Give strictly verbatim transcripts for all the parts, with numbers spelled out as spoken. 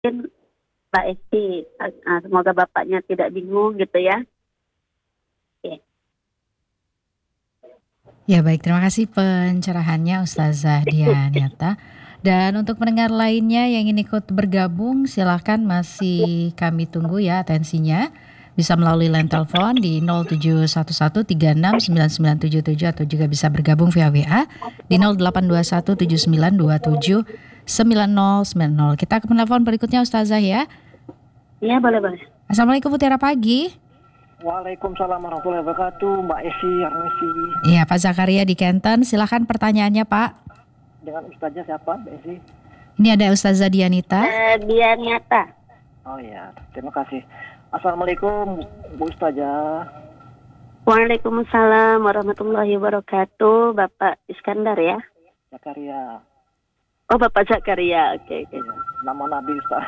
mungkin Mbak Esti, uh, semoga Bapaknya tidak bingung gitu ya. Oke. Ya baik, terima kasih pencerahannya Ustazah Dianiata. Dan untuk pendengar lainnya yang ingin ikut bergabung, silakan masih kami tunggu ya atensinya. Bisa melalui line telepon di nol tujuh satu satu tiga enam sembilan sembilan tujuh tujuh atau juga bisa bergabung via W A di nol delapan dua satu tujuh sembilan dua tujuh sembilan nol sembilan nol. Kita ke penelpon berikutnya Ustazah ya. Iya, boleh-boleh. Assalamualaikum Mutiara Pagi. Waalaikumsalam warahmatullahi wabarakatuh, Mbak Esi, Arnesi. Iya, Pak Zakaria di Kenten. Silakan pertanyaannya, Pak. Dengan ustaznya siapa, Mbak Esi? Ini ada Ustazah Dianita. Uh, Dianiata. Oh ya, terima kasih. Assalamualaikum, Bu Ustazah. Waalaikumsalam warahmatullahi wabarakatuh. Bapak Iskandar ya? Zakaria. Oh, Bapak Zakaria. Oke, oke. Ya, nama Nabi Ustaz.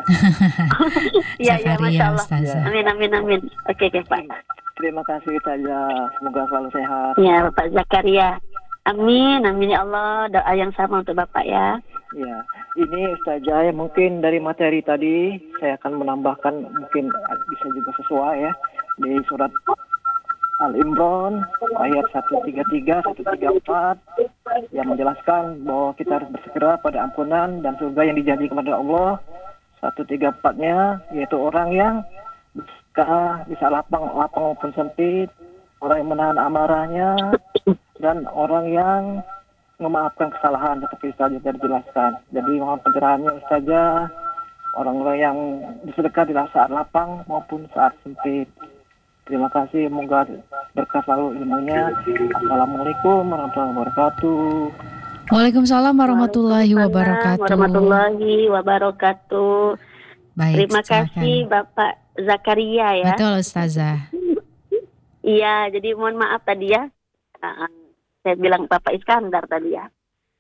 Iya, iya, Masya Zakaria, Allah. Ustazah. Amin, amin, amin. Oke, oke, Pak. Terima kasih Ustazah. Semoga selalu sehat. Ya, Bapak Zakaria. Amin, amin ya Allah. Doa yang sama untuk Bapak ya. Ya, ini Ustazah mungkin dari materi tadi saya akan menambahkan mungkin bisa juga sesuai ya di surat Al-Imran ayat seratus tiga puluh tiga, seratus tiga puluh empat yang menjelaskan bahwa kita harus bersegera pada ampunan dan surga yang dijanjikan kepada Allah. seratus tiga puluh empat-nya yaitu orang yang bisa, bisa lapang, lapang maupun sempit, orang yang menahan amarahnya, dan orang yang memaafkan kesalahan seperti Ustazah tadi dijelaskan. Jadi mohon pencerahannya Ustazah, orang-orang yang bersedekah di saat lapang maupun saat sempit. Terima kasih, semoga berkah selalu ilmunya. Assalamualaikum warahmatullahi wabarakatuh. Waalaikumsalam warahmatullahi wabarakatuh. Warahmatullahi wabarakatuh. Baik, Terima silakan. kasih Bapak Zakaria ya. Betul Ustazah. Iya, jadi mohon maaf tadi ya. Uh, saya bilang Bapak Iskandar tadi ya.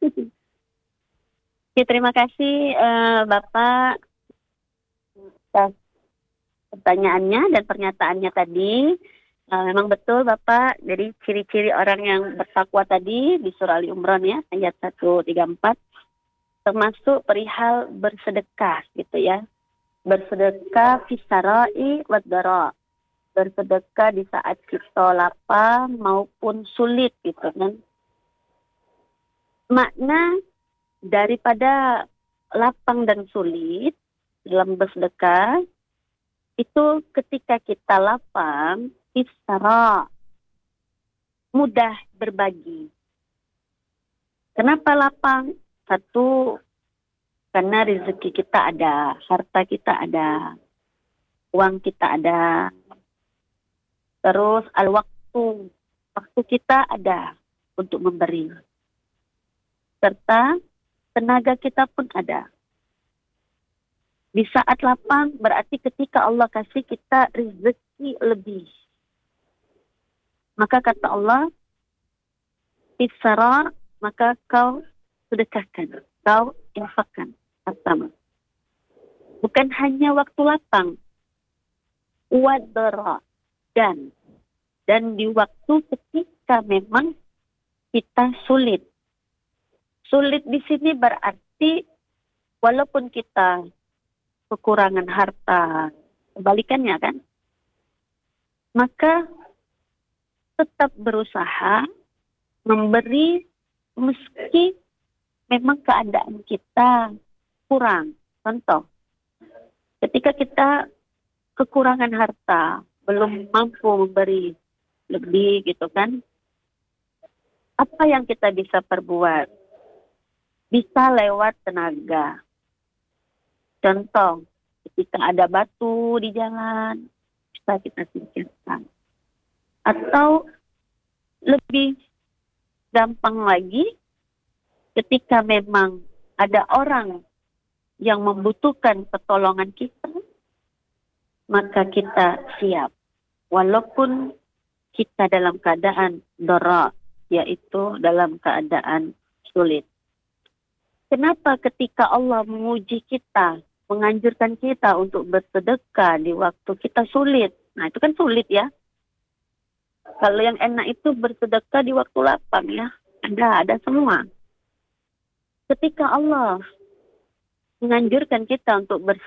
Oke, terima kasih uh, Bapak atas pertanyaannya dan pernyataannya tadi. Uh, memang betul Bapak, jadi ciri-ciri orang yang bertakwa tadi di surah Ali Imran ya, ayat seratus tiga puluh empat, termasuk perihal bersedekah gitu ya. Bersedekah fisarai wadara. Bersedekah di saat kita lapang maupun sulit gitu kan. Makna daripada lapang dan sulit dalam bersedekah itu ketika kita lapang, isra, mudah berbagi. Kenapa lapang? Satu, karena rezeki kita ada, harta kita ada, uang kita ada. Terus al-waktu, waktu kita ada untuk memberi. Serta tenaga kita pun ada. Di saat lapang berarti ketika Allah kasih kita rezeki lebih. Maka kata Allah, Isra, maka kau sedekahkan, kau infakkan. Pertama. Bukan hanya waktu lapang. Wadara. Dan. Dan di waktu ketika memang kita sulit. Sulit di sini berarti walaupun kita kekurangan harta, kebalikannya kan, maka tetap berusaha memberi meski memang keadaan kita kurang. Contoh, ketika kita kekurangan harta, belum mampu memberi lebih gitu kan, apa yang kita bisa perbuat? Bisa lewat tenaga. Contoh, ketika ada batu di jalan, bisa kita singkirkan. Atau lebih gampang lagi, ketika memang ada orang yang membutuhkan pertolongan kita, maka kita siap. Walaupun kita dalam keadaan dara, yaitu dalam keadaan sulit. Kenapa ketika Allah menguji kita, menganjurkan kita untuk bersedekah di waktu kita sulit? Nah, itu kan sulit ya. Kalau yang enak itu bersedekah di waktu lapang ya. Ada, ada semua. Ketika Allah menganjurkan kita untuk